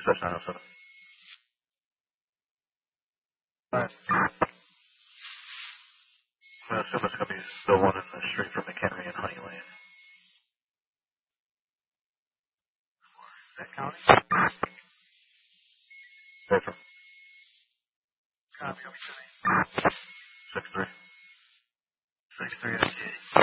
Dispatch 907. Alright. I assume it's going to be the one in the street from McHenry and Honey Lane. That county? Different. Copy, over to me. 6-3. 6-3,